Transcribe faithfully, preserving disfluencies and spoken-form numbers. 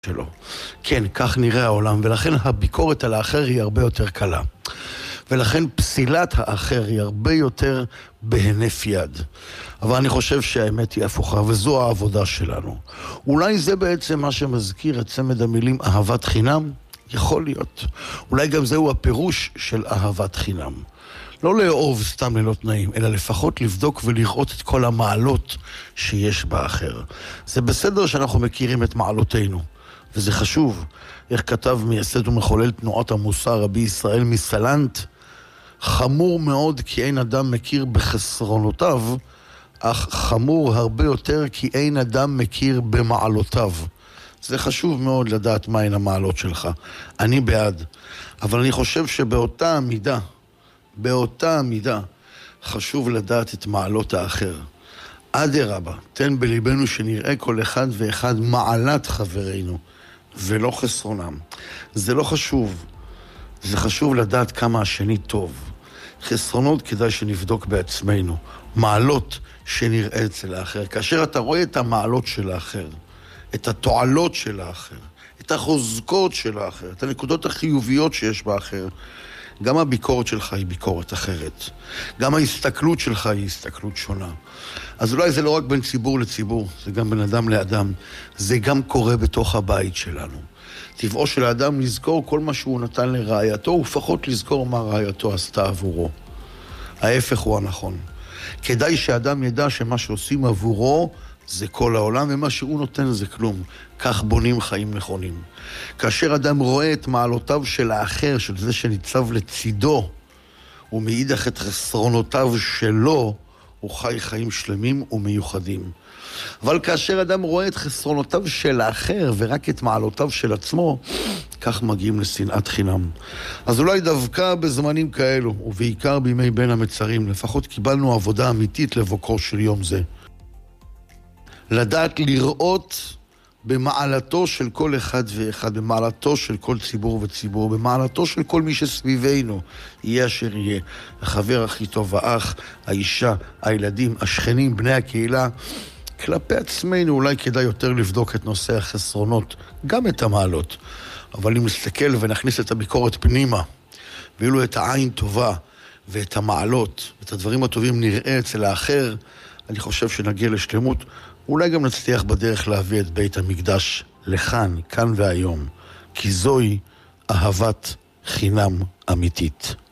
שלו. כן, כך נראה העולם, ולכן הביקורת על האחר היא הרבה יותר קלה. ולכן פסילת האחר היא הרבה יותר בהינף יד. אבל אני חושב שהאמת היא הפוכה, וזו העבודה שלנו. אולי זה בעצם מה שמזכיר את צמד המילים אהבת חינם? יכול להיות. אולי גם זהו הפירוש של אהבת חינם. לא לאהוב סתם ללא תנאים, אלא לפחות לבדוק ולראות את כל המעלות שיש באחר. זה בסדר שאנחנו מכירים את מעלותינו, וזה חשוב. איך כתב מייסד ומחולל תנועות המוסר רבי ישראל מסלנט, חמור מאוד כי אין אדם מכיר בחסרונותיו, אך חמור הרבה יותר כי אין אדם מכיר במעלותיו. זה חשוב מאוד לדעת מהן המעלות שלך. אני בעד. אבל אני חושב שבאותה המידה, באותה המידה, חשוב לדעת את מעלות האחר. אדרבה, תן בליבנו שנראה כל אחד ואחד מעלת חברינו, ולא חסרונם. זה לא חשוב. זה חשוב לדעת כמה השני טוב. חסרונות כדאי שנבדוק בעצמנו. מעלות שנראה אצל האחר. כאשר אתה רואה את המעלות של האחר, את התועלות של האחר, את החוזקות של האחר, את הנקודות החיוביות שיש באחר, גם הביקורת שלך היא ביקורת אחרת. גם ההסתכלות שלך היא הסתכלות שונה. אז אולי זה לא רק בין ציבור לציבור, זה גם בין אדם לאדם. זה גם קורה בתוך הבית שלנו. טבעו של האדם לזכור כל מה שהוא נתן לרעייתו, ופחות לזכור מה רעייתו עשתה עבורו. ההפך הוא הנכון. כדאי שאדם ידע שמה שעושים עבורו זה כל העולם, ומה שהוא נותן זה כלום. כך בונים חיים נכונים. כאשר אדם רואה את מעלותיו של האחר, של זה שניצב לצידו, ומאידך את חסרונותיו שלו, הוא חי חיים שלמים ומיוחדים. אבל כאשר אדם רואה את חסרונותיו של האחר, ורק את מעלותיו של עצמו, כך מגיעים לשנאת חינם. אז אולי דווקא בזמנים כאלו, ובעיקר בימי בין המצרים, לפחות קיבלנו עבודה אמיתית לבוקרו של יום זה. לדעת לראות במעלתו של כל אחד ואחד, במעלתו של כל ציבור וציבור, במעלתו של כל מי שסביבנו, יהיה אשר יהיה, החבר הכי טוב, האח, האישה, הילדים, השכנים, בני הקהילה. כלפי עצמנו אולי כדאי יותר לבדוק את נושא החסרונות, גם את המעלות. אבל אם נסתכל ונכניס את הביקורת פנימה, ואילו את העין טובה ואת המעלות, ואת הדברים הטובים נראה אצל האחר, אני חושב שנגיע לשלמות. אולי גם נצליח בדרך להביא את בית המקדש לכאן, כאן והיום, כי זוהי אהבת חינם אמיתית.